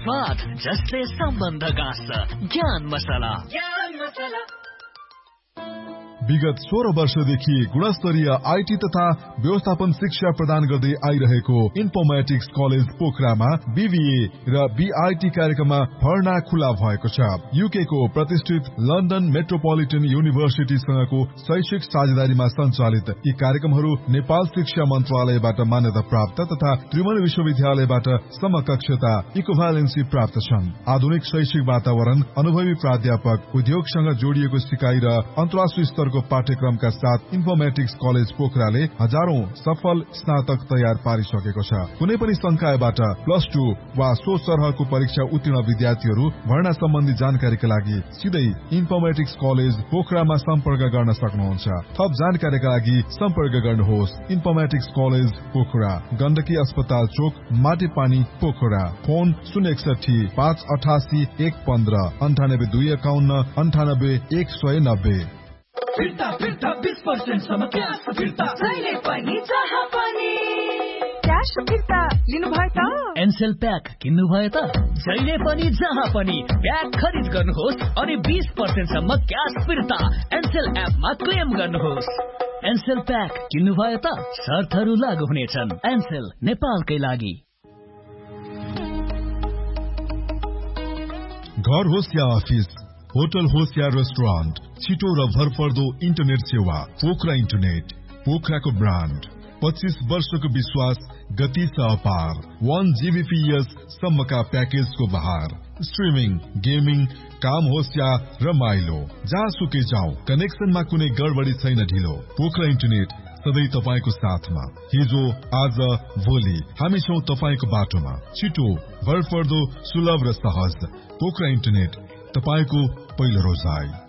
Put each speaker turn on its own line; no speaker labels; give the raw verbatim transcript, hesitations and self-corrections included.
स्वाद जसले सम्बन्ध गाँस्छ। ज्ञान मसला।
विगत सोह्र वर्षदेखि गुणस्तरीय आईटी तथा व्यवस्थापन शिक्षा प्रदान गर्दै आइरहेको इन्फर्मेटिक्स कलेज पोखरामा बीबीए र बीआईटी कार्यक्रममा भर्ना खुला भएको छ। यूके को प्रतिष्ठित लन्डन मेट्रोपोलिटन युनिभर्सिटीसँगको शैक्षिक साझेदारीमा सञ्चालित यी कार्यक्रमहरू नेपाल शिक्षा मन्त्रालयबाट मान्यता प्राप्त तथा त्रिभुवन विश्वविद्यालयबाट समकक्षता इक्विभ्यालेन्सी प्राप्त छन्। आधुनिक शैक्षिक वातावरण, अनुभवी प्राध्यापक, उद्योगसँग जोडिएको सिकाइ र अन्तर्राष्ट्रिय स्तरको पाठ्यक्रमका साथ इन्फर्मेटिक्स कलेज पोखराले हजारौं सफल स्नातक तयार पारिसकेको छ। कुनै पनि संकायबाट प्लस टू वा सो सरहको परीक्षा उत्तीर्ण विद्यार्थीहरू भर्ना सम्बन्धी जानकारीका लागि सिधै इन्फर्मेटिक्स कलेज पोखरामा सम्पर्क गर्न सक्नुहुन्छ। थप जानकारीका लागि सम्पर्क गर्नुहोस् इन्फर्मेटिक्स कलेज पोखरा, गण्डकी अस्पताल चोक, माटेपानी पोखरा। फोन शून्य एकसठी पाँच अठासी एक पन्ध्र अन्ठानब्बे दुई एकाउन्न अन्ठानब्बे एक सय नब्बे।
फिर्ता फिर्ता बीस पर्सेंट सम्म क्यास फिर्ता जहिले पनि जहाँ पनि क्यास फिर्ता लिनुभयो त।
एनसेल प्याक किन्नु भयो त जहिले पनि जहाँ पनि प्याक खरिद गर्नुहोस् अनि बीस पर्सेंट सम्म क्यास फिर्ता एनसेल एपमा क्लेम गर्नुहोस्। एनसेल प्याक किन्नु भयो त शर्तहरू लागू हुनेछन्। एनसेल नेपालकै लागि।
घर होस् या अफिस, होटल होस् या रेस्टुरेन्ट, छिटो र भरपर्दो इन्टरनेट सेवा पोखरा इन्टरनेट। पोखराको ब्रान्ड, पच्चीस वर्षको विश्वास, गति छ अपार। वन जीबीपीएस सम्मका प्याकेजको बहार। स्ट्रिमिङ, गेमिङ, काम होस् या रमाइलो, जहाँ सुकै जाऊ कनेक्सनमा कुनै गडबडी छैन ढिलो। पोखरा इन्टरनेट सधैँ तपाईको साथमा। हिजो आज भोलि हामी छौं तपाईको बाटोमा। छिटो, भरपर्दो, सुलभ र सहज। पोखरा इन्टरनेट, तपाईको पहिलो रोजाइ।